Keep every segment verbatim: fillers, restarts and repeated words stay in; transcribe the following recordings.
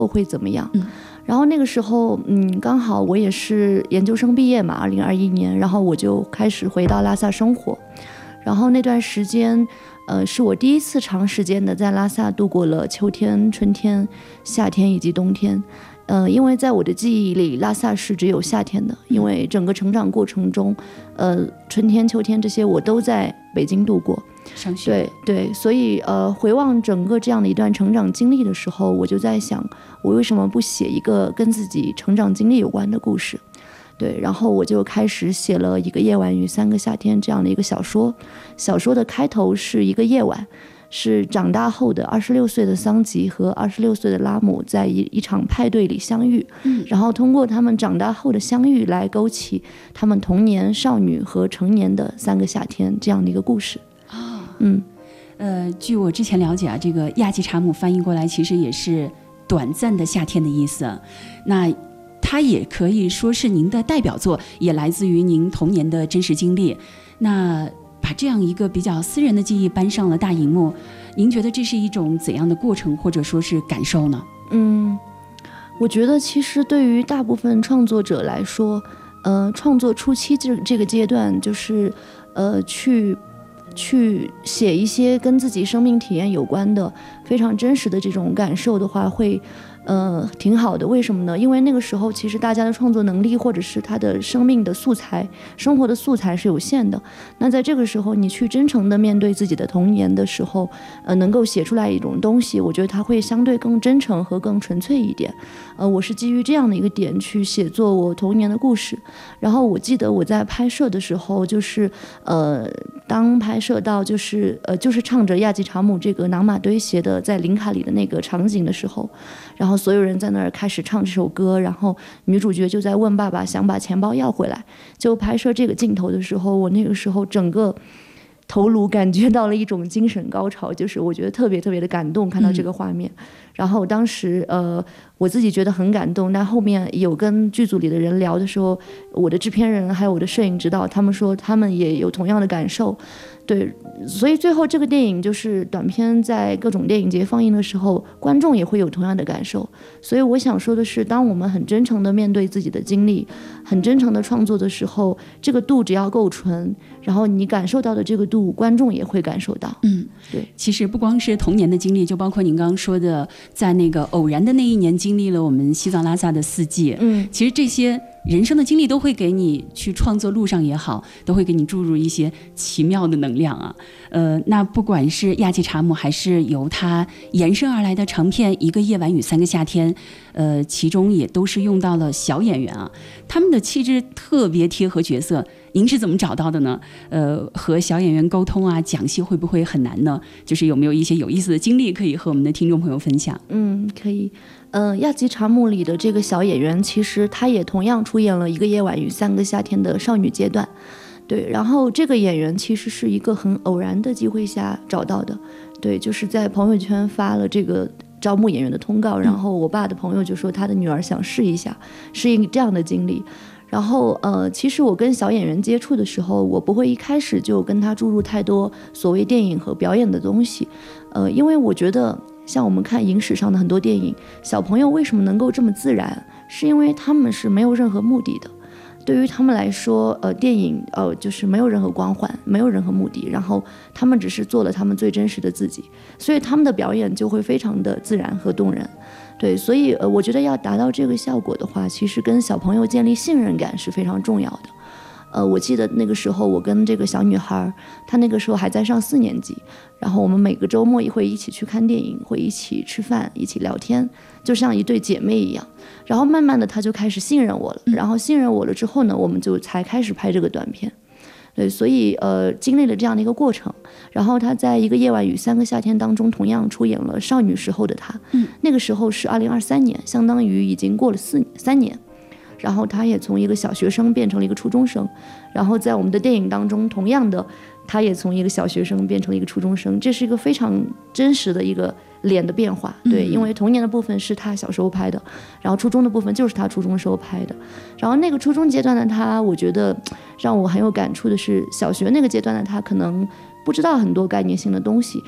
会怎么样。 嗯， 然后那个时候，嗯，刚好我也是研究生毕业嘛，二零二一年，然后我就开始回到拉萨生活。然后那段时间，呃，是我第一次长时间的在拉萨度过了秋天、春天、夏天以及冬天。呃，因为在我的记忆里，拉萨是只有夏天的，因为整个成长过程中，呃，春天、秋天这些我都在北京度过。 上学。 对对，所以呃，回望整个这样的一段成长经历的时候，我就在想，我为什么不写一个跟自己成长经历有关的故事？对，然后我就开始写了一个夜晚与三个夏天这样的一个小说。小说的开头是一个夜晚，是长大后的二十六岁的桑吉和二十六岁的拉姆在一一场派对里相遇， 嗯， 然后通过他们长大后的相遇来勾起他们童年、少女和成年的三个夏天这样的一个故事。 哦， 嗯， 呃，据我之前了解啊，这个亚季查姆翻译过来其实也是短暂的夏天的意思。那它也可以说是您的代表作，也来自于您童年的真实经历。那把这样一个比较私人的记忆搬上了大荧幕，您觉得这是一种怎样的过程，或者说是感受呢？ 嗯，我觉得其实对于大部分创作者来说，呃，创作初期这这个阶段，就是呃，去去写一些跟自己生命体验有关的、非常真实的这种感受的话，会。呃，挺好的。为什么呢？因为那个时候其实大家的创作能力或者是他的生命的素材、生活的素材是有限的。那在这个时候，你去真诚的面对自己的童年的时候，呃，能够写出来一种东西，我觉得它会相对更真诚和更纯粹一点。呃，我是基于这样的一个点去写作我童年的故事。然后我记得我在拍摄的时候，就是呃，当拍摄到就是呃，就是唱着亚季查姆这个囊马堆写的在林卡里的那个场景的时候，然后所有人在那儿开始唱这首歌，然后女主角就在问爸爸想把钱包要回来。就拍摄这个镜头的时候，我那个时候整个头颅感觉到了一种精神高潮，就是我觉得特别特别的感动，看到这个画面。嗯、然后当时呃我自己觉得很感动，但后面有跟剧组里的人聊的时候，我的制片人还有我的摄影指导，他们说他们也有同样的感受。对，所以最后这个电影就是短片在各种电影节放映的时候，观众也会有同样的感受。所以我想说的是，当我们很真诚的面对自己的经历，很真诚的创作的时候，这个度只要够纯，然后你感受到的这个度，观众也会感受到。 嗯， 对。 其实不光是童年的经历，就包括您刚刚说的，在那个偶然的那一年经历了我们西藏拉萨的四季。 嗯， 其实这些人生的经历都会给你去创作路上也好，都会给你注入一些奇妙的能量啊。呃，那不管是亚季查姆，还是由他延伸而来的长片《一个夜晚与三个夏天》，呃，其中也都是用到了小演员啊，他们的气质特别贴合角色。您是怎么找到的呢？呃，和小演员沟通啊，讲戏会不会很难呢？就是有没有一些有意思的经历可以和我们的听众朋友分享？ 嗯，可以。呃，亚吉查木里的这个小演员，其实他也同样出演了一个夜晚与三个夏天的少女阶段。对，然后这个演员其实是一个很偶然的机会下找到的。对，就是在朋友圈发了这个招募演员的通告，然后我爸的朋友就说他的女儿想试一下，适应这样的经历。然后呃，其实我跟小演员接触的时候，我不会一开始就跟他注入太多所谓电影和表演的东西，呃，因为我觉得像我们看影史上的很多电影，小朋友为什么能够这么自然，是因为他们是没有任何目的的。对于他们来说，呃，电影呃就是没有任何光环，没有任何目的，然后他们只是做了他们最真实的自己，所以他们的表演就会非常的自然和动人。对，所以呃，我觉得要达到这个效果的话，其实跟小朋友建立信任感是非常重要的。呃，我记得那个时候我跟这个小女孩，她那个时候还在上四年级，然后我们每个周末也会一起去看电影，会一起吃饭，一起聊天，就像一对姐妹一样。然后慢慢的她就开始信任我了，然后信任我了之后呢，我们就才开始拍这个短片。对，所以呃，经历了这样的一个过程，然后她在一个夜晚与三个夏天当中，同样出演了少女时候的她。 嗯， 那个时候是二零二三年，相当于已经过了四三年。然后她也从一个小学生变成了一个初中生，然后在我们的电影当中，同样的，她也从一个小学生变成了一个初中生，这是一个非常真实的一个脸的变化。对，因为童年的部分是她小时候拍的，然后初中的部分就是她初中时候拍的。然后那个初中阶段的她，我觉得让我很有感触的是，小学那个阶段的她可能不知道很多概念性的东西。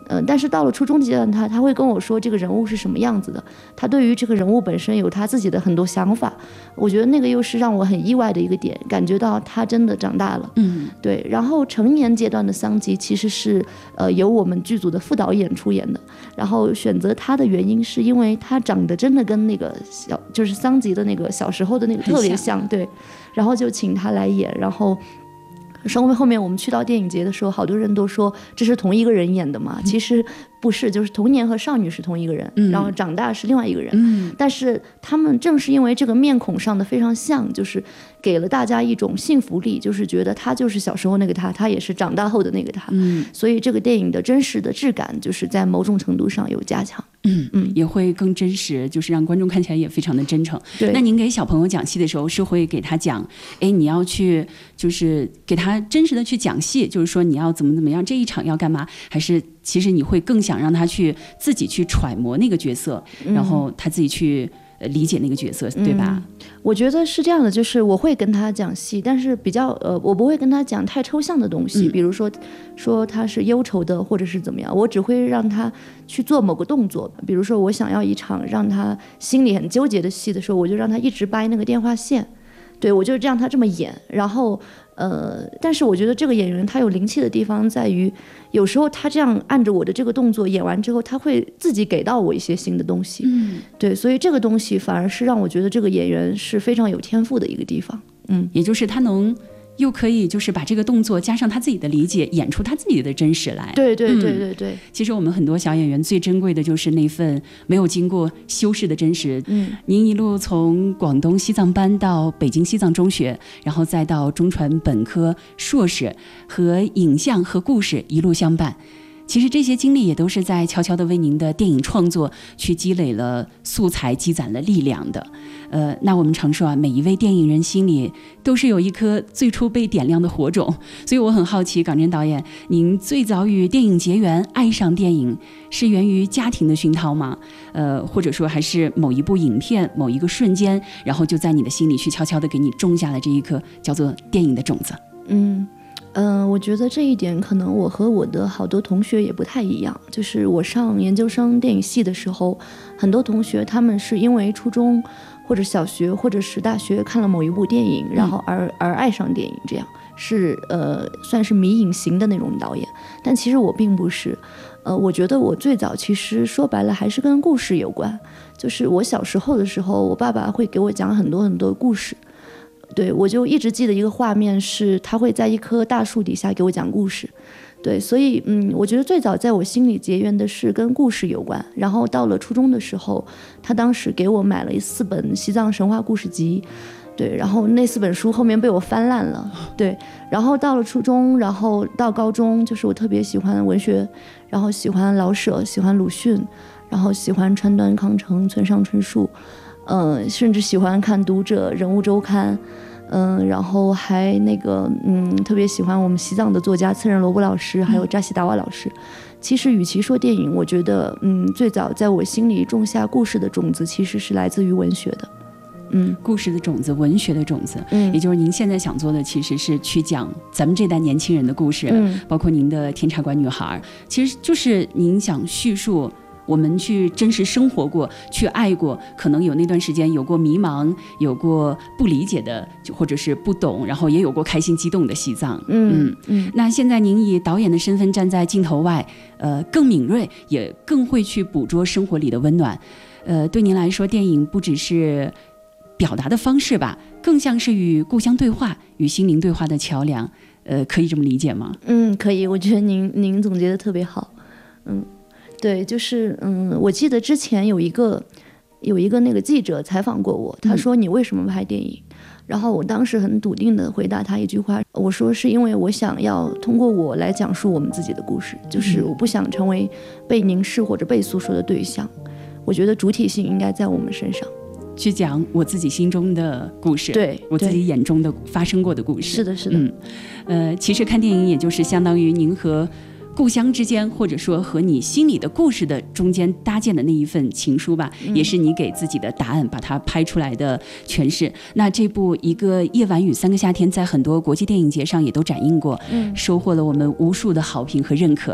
呃，但是到了初中阶段，他他会跟我说这个人物是什么样子的，他对于这个人物本身有他自己的很多想法，我觉得那个又是让我很意外的一个点，感觉到他真的长大了。 嗯， 对。然后成年阶段的桑吉其实是呃由我们剧组的副导演出演的，然后选择他的原因是因为他长得真的跟那个小就是桑吉的那个小时候的那个特别像，对，然后就请他来演，然后。稍微后面我们去到电影节的时候，好多人都说这是同一个人演的嘛，其实不是，就是童年和少女是同一个人，嗯、然后长大是另外一个人。嗯、但是他们正是因为这个面孔上的非常像，就是给了大家一种幸福力，就是觉得他就是小时候那个他，他也是长大后的那个他。嗯、所以这个电影的真实的质感，就是在某种程度上有加强。 嗯嗯，也会更真实，就是让观众看起来也非常的真诚。 对， 那您给小朋友讲戏的时候，是会给他讲，哎，你要去，就是给他真实的去讲戏，就是说你要怎么怎么样，这一场要干嘛，还是其实你会更想让他去自己去揣摩那个角色，嗯、然后他自己去理解那个角色，对吧？ 嗯、我觉得是这样的，就是我会跟他讲戏，但是比较呃，我不会跟他讲太抽象的东西，嗯、比如说说他是忧愁的，或者是怎么样，我只会让他去做某个动作，比如说我想要一场让他心里很纠结的戏的时候，我就让他一直掰那个电话线，对，我就让他这么演，然后呃，但是我觉得这个演员他有灵气的地方在于，有时候他这样按着我的这个动作演完之后，他会自己给到我一些新的东西，嗯，对，所以这个东西反而是让我觉得这个演员是非常有天赋的一个地方，嗯， 也就是他能。又可以就是把这个动作加上他自己的理解，演出他自己的真实来。 对对对对对、嗯。 其实我们很多小演员最珍贵的就是那份没有经过修饰的真实。嗯，您一路从广东西藏班到北京西藏中学，然后再到中传本科、硕士，和影像和故事一路相伴。其实这些经历也都是在悄悄地为您的电影创作去积累了素材，积攒了力量的。呃，那我们常说啊，每一位电影人心里都是有一颗最初被点亮的火种。所以我很好奇，港真导演，您最早与电影结缘，爱上电影，是源于家庭的熏陶吗？呃，或者说还是某一部影片、某一个瞬间，然后就在你的心里去悄悄地给你种下了这一颗叫做电影的种子？ 嗯。嗯、呃，我觉得这一点可能我和我的好多同学也不太一样。就是我上研究生电影系的时候，很多同学他们是因为初中或者小学或者是大学看了某一部电影，然后而而爱上电影，这样是呃算是迷影型的那种导演。但其实我并不是，呃，我觉得我最早其实说白了还是跟故事有关。就是我小时候的时候，我爸爸会给我讲很多很多故事。对，我就一直记得一个画面，是他会在一棵大树底下给我讲故事。对，所以嗯，我觉得最早在我心里结缘的是跟故事有关。然后到了初中的时候，他当时给我买了四本西藏神话故事集。对，然后那四本书后面被我翻烂了。对，然后到了初中，然后到高中，就是我特别喜欢文学，然后喜欢老舍，喜欢鲁迅，然后喜欢川端康成、村上春树。嗯，甚至喜欢看《读者》《人物周刊》，嗯，然后还那个嗯，特别喜欢我们西藏的作家次仁罗布老师，还有扎西达瓦老师。其实，与其说电影，我觉得嗯，最早在我心里种下故事的种子，其实是来自于文学的。嗯， 故事的种子，文学的种子，嗯，也就是您现在想做的，其实是去讲咱们这代年轻人的故事，嗯，包括您的《天茶馆女孩》，其实就是您想叙述。我们去真实生活过，去爱过，可能有那段时间有过迷茫，有过不理解的，或者是不懂，然后也有过开心激动的西藏。嗯 嗯, 嗯。那现在您以导演的身份站在镜头外，呃，更敏锐，也更会去捕捉生活里的温暖。呃，对您来说，电影不只是表达的方式吧，更像是与故乡对话、与心灵对话的桥梁。呃，可以这么理解吗？ 嗯，可以。我觉得您您总结的特别好。嗯。对，就是嗯，我记得之前有一个有一个那个记者采访过我，他说你为什么拍电影？嗯、然后我当时很笃定的回答他一句话，我说是因为我想要通过我来讲述我们自己的故事，就是我不想成为被凝视或者被诉说的对象，我觉得主体性应该在我们身上。 去讲我自己心中的故事， 对我自己眼中的发生过的故事。 是的，是的。 嗯，呃，其实看电影也就是相当于您和故乡之间，或者说和你心里的故事的中间搭建的那一份情书吧，嗯、也是你给自己的答案，把它拍出来的诠释。那这部《一个夜晚与三个夏天》在很多国际电影节上也都展映过，嗯、收获了我们无数的好评和认可。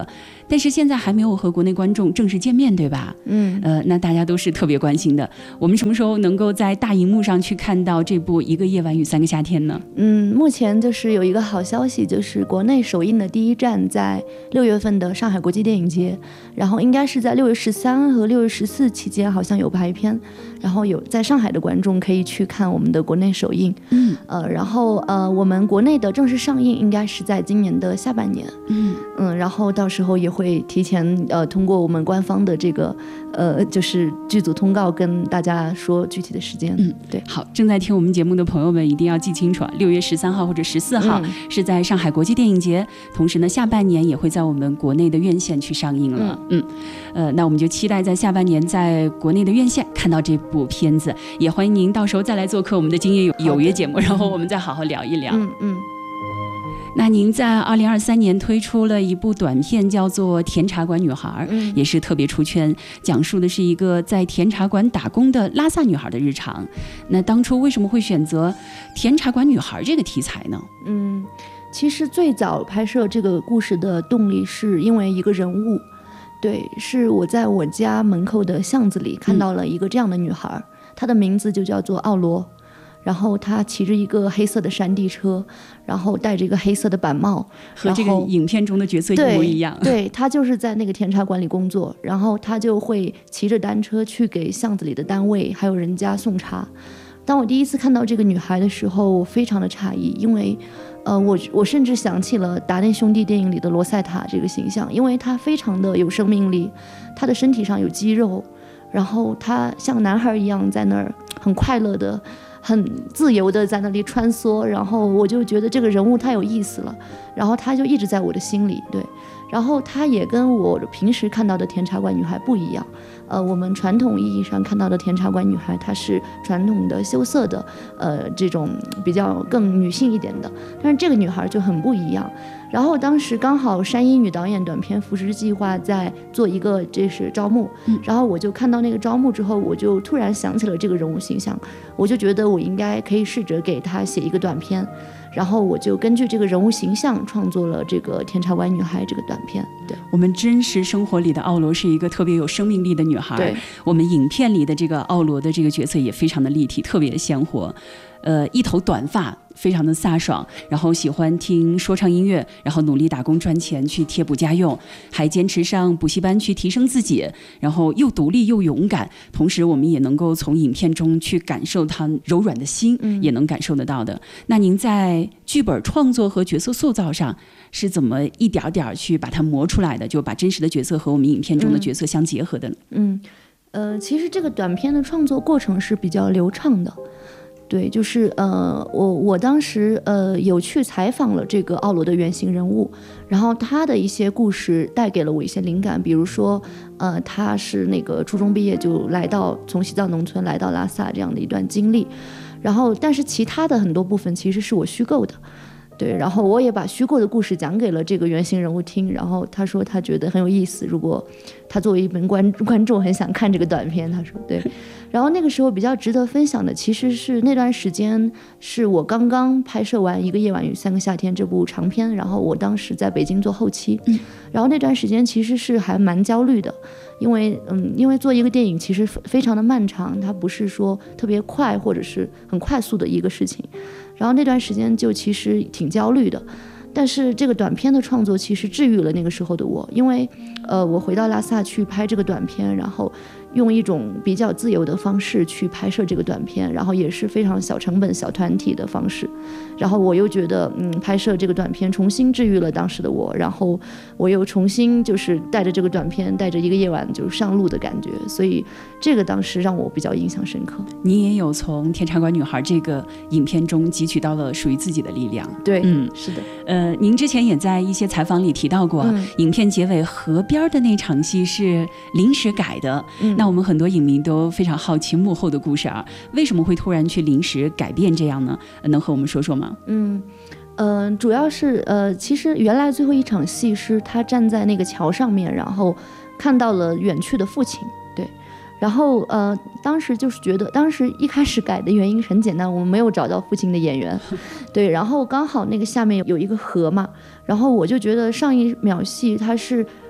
但是现在还没有和国内观众正式见面，对吧？ 嗯， 呃，那大家都是特别关心的。我们什么时候能够在大荧幕上去看到这部《一个夜晚与三个夏天》呢？ 嗯，目前就是有一个好消息，就是国内首映的第一站在六月份的上海国际电影节，然后应该是在六月十三和六月十四期间，好像有排片，然后有在上海的观众可以去看我们的国内首映。 嗯， 呃，然后呃，我们国内的正式上映应该是在今年的下半年。 嗯嗯，然后到时候也会提前呃通过我们官方的这个呃就是剧组通告跟大家说具体的时间。 嗯， 对。 好，正在听我们节目的朋友们一定要记清楚啊，六月十三号或者十四号、 嗯、 是在上海国际电影节，同时呢，下半年也会在我们国内的院线去上映了。嗯，嗯呃，那我们就期待在下半年在国内的院线看到这部片子，也欢迎您到时候再来做客我们的今夜有约节目，然后我们再好好聊一聊。 嗯嗯。 那您在二零二三年推出了一部短片，叫做《甜茶馆女孩》， 嗯， 也是特别出圈，讲述的是一个在甜茶馆打工的拉萨女孩的日常。那当初为什么会选择甜茶馆女孩这个题材呢？ 嗯，其实最早拍摄这个故事的动力是因为一个人物，对，是我在我家门口的巷子里看到了一个这样的女孩，嗯、她的名字就叫做奥罗。然后他骑着一个黑色的山地车，然后戴着一个黑色的板帽， 和这个影片中的角色一模一样。 对，对，他就是在那个甜茶馆里工作，然后他就会骑着单车去给巷子里的单位还有人家送茶。当我第一次看到这个女孩的时候，我非常的诧异，因为呃，我我甚至想起了达内兄弟电影里的罗塞塔这个形象，因为她非常的有生命力，她的身体上有肌肉，然后她像男孩一样在那儿很快乐的很自由的在那里穿梭，然后我就觉得这个人物太有意思了，然后他就一直在我的心里。对，然后他也跟我平时看到的甜茶馆女孩不一样，呃，我们传统意义上看到的甜茶馆女孩，她是传统的羞涩的，呃，这种比较更女性一点的，但是这个女孩就很不一样。然后当时刚好山一女导演短片《扶持计划》在做一个这是招募， 嗯、 然后我就看到那个招募之后，我就突然想起了这个人物形象，我就觉得我应该可以试着给她写一个短片。然后我就根据这个人物形象创作了这个甜茶馆女孩这个短片。对， 我们真实生活里的奥罗是一个特别有生命力的女孩， 对， 我们影片里的这个奥罗的这个角色也非常的立体，特别鲜活。呃，一头短发，非常的飒爽，然后喜欢听说唱音乐，然后努力打工赚钱去贴补家用，还坚持上补习班去提升自己，然后又独立又勇敢。同时我们也能够从影片中去感受她柔软的心、嗯、也能感受得到的。那您在剧本创作和角色塑造上是怎么一点点去把它磨出来的，就把真实的角色和我们影片中的角色相结合的呢？ 嗯，嗯呃，其实这个短片的创作过程是比较流畅的。对，就是呃，我我当时呃有去采访了这个奥罗的原型人物，然后他的一些故事带给了我一些灵感，比如说呃他是那个初中毕业就来到从西藏农村来到拉萨这样的一段经历，然后但是其他的很多部分其实是我虚构的。对，然后我也把虚构的故事讲给了这个原型人物听，然后他说他觉得很有意思，如果他作为一名观观众很想看这个短片，他说对。然后那个时候比较值得分享的其实是那段时间是我刚刚拍摄完《一个夜晚与三个夏天》这部长片，然后我当时在北京做后期， 嗯， 然后那段时间其实是还蛮焦虑的，因为嗯，因为做一个电影其实非常的漫长，它不是说特别快或者是很快速的一个事情，然后那段时间就其实挺焦虑的。但是这个短片的创作其实治愈了那个时候的我，因为呃，我回到拉萨去拍这个短片，然后用一种比较自由的方式去拍摄这个短片，然后也是非常小成本小团体的方式，然后我又觉得嗯，拍摄这个短片重新治愈了当时的我，然后我又重新就是带着这个短片带着一个夜晚就上路的感觉，所以这个当时让我比较印象深刻。 你也有从甜茶馆女孩这个影片中汲取到了属于自己的力量。 对， 嗯， 是的。 呃，您之前也在一些采访里提到过、嗯、影片结尾河边的那场戏是临时改的、嗯、那我们很多影迷都非常好奇幕后的故事啊，为什么会突然去临时改变这样呢？能和我们说说吗？ 嗯呃，主要是呃，其实原来最后一场戏是他站在那个桥上面，然后看到了远去的父亲，对，然后呃，当时就是觉得，当时一开始改的原因很简单，我们没有找到父亲的演员，对，然后刚好那个下面有一个河嘛，然后我就觉得上一秒戏它是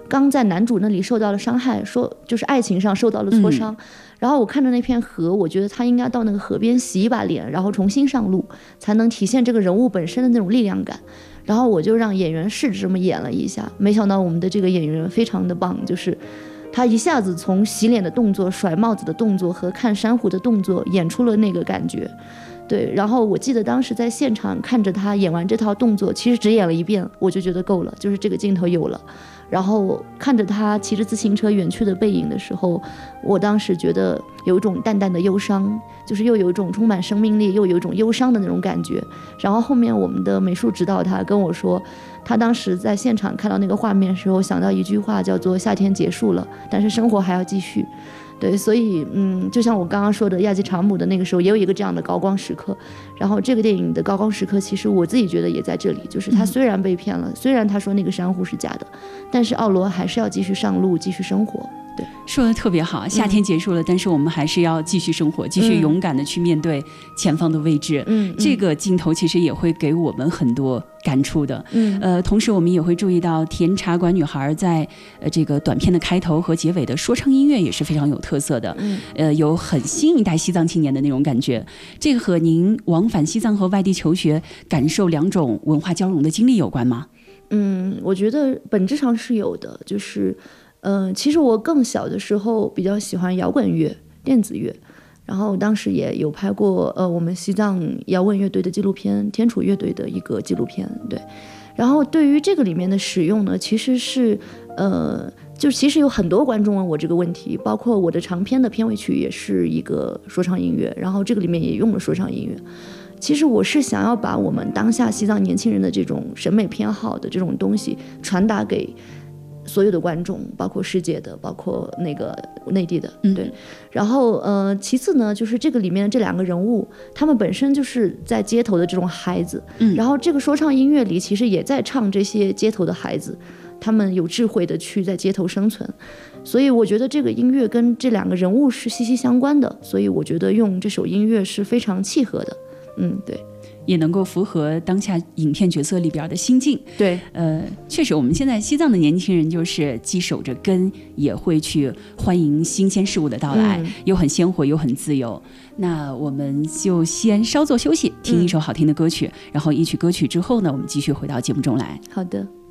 刚在男主那里受到了伤害，说就是爱情上受到了挫伤、嗯、然后我看着那片河，我觉得他应该到那个河边洗一把脸，然后重新上路，才能体现这个人物本身的那种力量感。然后我就让演员试着这么演了一下，没想到我们的这个演员非常的棒，就是他一下子从洗脸的动作、甩帽子的动作和看珊瑚的动作演出了那个感觉。对，然后我记得当时在现场看着他演完这套动作，其实只演了一遍我就觉得够了，就是这个镜头有了。然后看着他骑着自行车远去的背影的时候，我当时觉得有一种淡淡的忧伤，就是又有一种充满生命力又有一种忧伤的那种感觉。然后后面我们的美术指导他跟我说，他当时在现场看到那个画面的时候想到一句话，叫做夏天结束了，但是生活还要继续。对，所以嗯，就像我刚刚说的亚基查姆的那个时候也有一个这样的高光时刻，然后这个电影的高光时刻其实我自己觉得也在这里，就是他虽然被骗了、嗯、虽然他说那个珊瑚是假的，但是奥罗还是要继续上路继续生活。对， 说的特别好，夏天结束了、嗯、但是我们还是要继续生活，继续勇敢的去面对前方的未知。嗯，这个镜头其实也会给我们很多感触的。嗯，呃，同时我们也会注意到甜茶馆女孩在呃这个短片的开头和结尾的说唱音乐也是非常有特色的。嗯，呃，有很新一代西藏青年的那种感觉。这个和您往返西藏和外地求学，感受两种文化交融的经历有关吗？ 嗯，我觉得本质上是有的，就是。嗯、呃，其实我更小的时候比较喜欢摇滚乐、电子乐，然后当时也有拍过呃我们西藏摇滚乐队的纪录片，天楚乐队的一个纪录片，对。然后对于这个里面的使用呢，其实是呃，就其实有很多观众问我这个问题，包括我的长篇的片尾曲也是一个说唱音乐，然后这个里面也用了说唱音乐。其实我是想要把我们当下西藏年轻人的这种审美偏好的这种东西传达给所有的观众，包括世界的，包括那个内地的，对。然后呃，其次呢，就是这个里面这两个人物，他们本身就是在街头的这种孩子，嗯，然后这个说唱音乐里其实也在唱这些街头的孩子，他们有智慧的去在街头生存，所以我觉得这个音乐跟这两个人物是息息相关的，所以我觉得用这首音乐是非常契合的，嗯，对。 也能够符合当下影片角色里边的心境。 对， 呃，确实，我们现在西藏的年轻人就是既守着根，也会去欢迎新鲜事物的到来，嗯、又很鲜活，又很自由。那我们就先稍作休息，听一首好听的歌曲，嗯、然后一曲歌曲之后呢，我们继续回到节目中来。 好的。